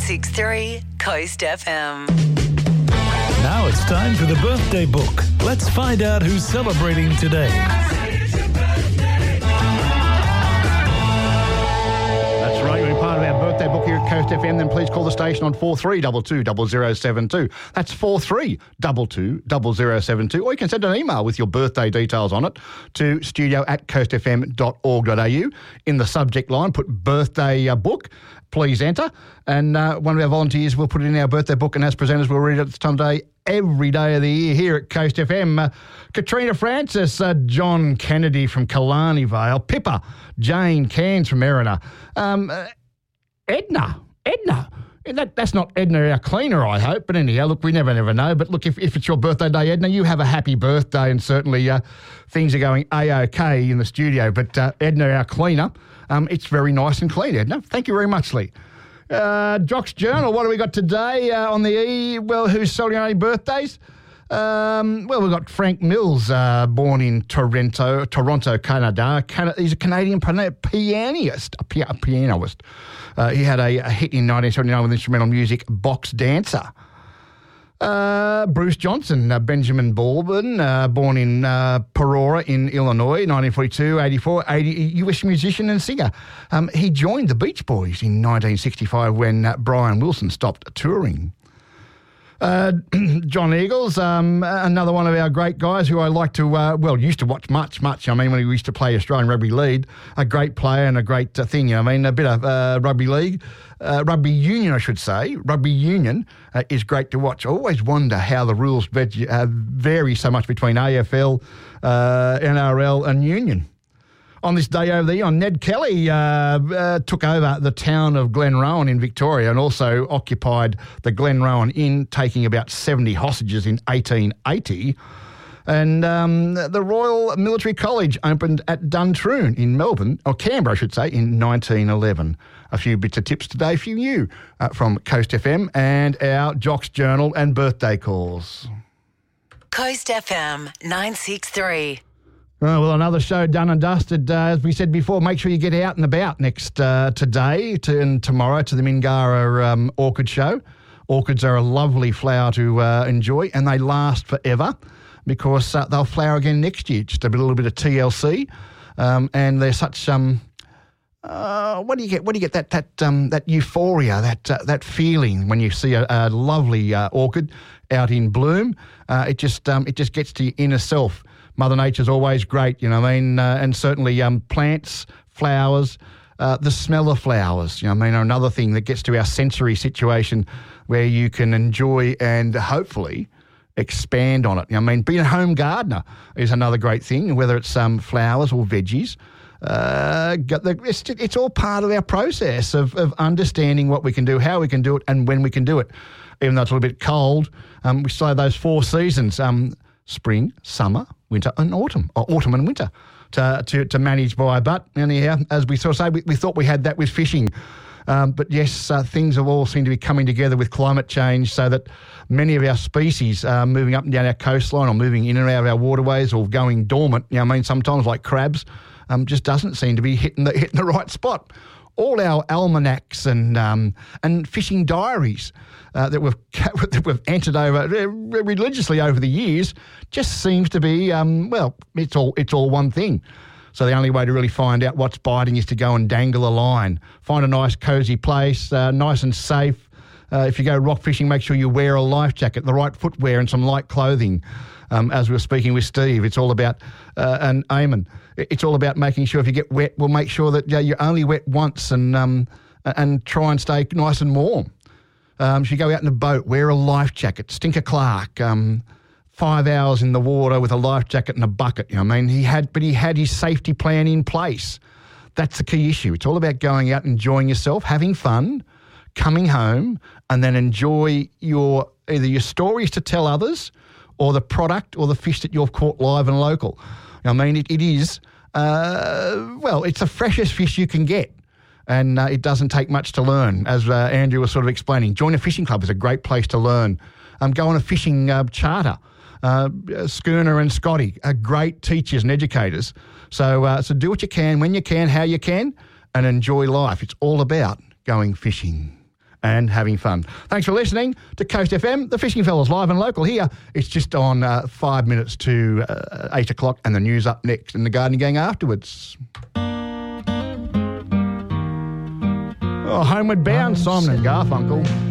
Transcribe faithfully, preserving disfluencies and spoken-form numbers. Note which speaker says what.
Speaker 1: six three Coast F M.
Speaker 2: Now it's time for the birthday book. Let's find out who's celebrating today.
Speaker 3: That's right, you're part of our birthday book here at Coast F M, then please call the station on four three two two, zero zero seven two. That's four three two two, zero zero seven two. Or you can send an email with your birthday details on it to studio at coast f m dot org dot a u. In the subject line, put birthday uh, book. Please enter. And uh, one of our volunteers will put it in our birthday book, and as presenters, we'll read it at this time of day every day of the year here at Coast F M. Uh, Katrina Francis, uh, John Kennedy from Killarney Vale, Pippa, Jane Cairns from Erina, um, uh, Edna, Edna. That, that's not Edna, our cleaner, I hope. But anyhow, look, we never, never know. But look, if, if it's your birthday day, Edna, you have a happy birthday, and certainly uh, things are going A-OK in the studio. But uh, Edna, our cleaner, um, it's very nice and clean, Edna. Thank you very much, Lee. Uh, Jock's Journal, what do we got today uh, on the E? Well, who's celebrating birthdays? Um, well, we've got Frank Mills, uh, born in Toronto, Toronto, Canada. Can- he's a Canadian pianist, a, pia- a pianist. Uh, he had a, a hit in nineteen seventy-nine with instrumental music, Box Dancer. Uh, Bruce Johnson, uh, Benjamin Baldwin, uh, born in uh, Aurora in Illinois, nineteen forty-two, eighty-four, eighty, U S musician and singer. Um, he joined the Beach Boys in nineteen sixty-five when uh, Brian Wilson stopped touring. Uh, John Eagles, um, another one of our great guys who I like to, uh, well, used to watch much, much. I mean, when he used to play Australian Rugby League, a great player and a great uh, thing. You know, I mean, a bit of uh, rugby league, uh, rugby union, I should say. Rugby union uh, is great to watch. I always wonder how the rules veg- uh, vary so much between A F L, uh, N R L and union. On this day over the year, Ned Kelly uh, uh, took over the town of Glenrowan in Victoria and also occupied the Glenrowan Inn, taking about seventy hostages in eighteen eighty. And um, the Royal Military College opened at Duntroon in Melbourne, or Canberra, I should say, in nineteen eleven. A few bits of tips today for you uh, from Coast F M and our Jock's Journal and birthday calls.
Speaker 1: Coast F M nine six three.
Speaker 3: Oh, well, another show done and dusted. Uh, as we said before, make sure you get out and about next uh, today to, and tomorrow to the Mingara um, Orchid Show. Orchids are a lovely flower to uh, enjoy, and they last forever because uh, they'll flower again next year. Just a little bit of T L C, um, and they're such. Um, uh, what do you get? What do you get? That that um, that euphoria, that uh, that feeling when you see a, a lovely uh, orchid out in bloom. Uh, it just um, it just gets to your inner self. Mother Nature's always great, you know what I mean? Uh, and certainly um, plants, flowers, uh, the smell of flowers, you know what I mean, are another thing that gets to our sensory situation where you can enjoy and hopefully expand on it. You know what I mean? Being a home gardener is another great thing, whether it's um, flowers or veggies. Uh, it's, it's all part of our process of, of understanding what we can do, how we can do it, and when we can do it. Even though it's a little bit cold, um, we still have those four seasons, um, spring, summer, winter and autumn, or autumn and winter to to, to manage by. But anyhow, as we sort of say, we, we thought we had that with fishing. Um, but yes, uh, things have all seemed to be coming together with climate change so that many of our species are moving up and down our coastline or moving in and out of our waterways or going dormant. You know what I mean? Sometimes like crabs um, just doesn't seem to be hitting the, hitting the right spot. All our almanacs and um, and fishing diaries uh, that we've that we've entered over religiously over the years just seems to be um, well, it's all it's all one thing. So the only way to really find out what's biting is to go and dangle a line, find a nice cosy place, uh, nice and safe. Uh, if you go rock fishing, make sure you wear a life jacket, the right footwear, and some light clothing. Um, as we were speaking with Steve, it's all about uh, and Eamon. It's all about making sure if you get wet, we'll make sure that you know, you're only wet once and um, and try and stay nice and warm. Um, if you go out in a boat, wear a life jacket. Stinker Clark, um, five hours in the water with a life jacket and a bucket. You know what I mean? He had, but he had his safety plan in place. That's the key issue. It's all about going out, enjoying yourself, having fun, coming home, and then enjoy your either your stories to tell others or the product or the fish that you've caught live and local. I mean, it, it is, uh, well, it's the freshest fish you can get. And uh, it doesn't take much to learn, as uh, Andrew was sort of explaining. Join a fishing club is a great place to learn. Um, go on a fishing uh, charter. Uh, Schooner and Scotty are great teachers and educators. So, uh, so do what you can, when you can, how you can, and enjoy life. It's all about going fishing. and having fun. Thanks for listening to Coast F M, the Fishing Fellas, live and local here. It's just on uh, five minutes to uh, eight o'clock, and the news up next, and the Gardening Gang afterwards. Oh, Homeward Bound, Simon and Garfunkel.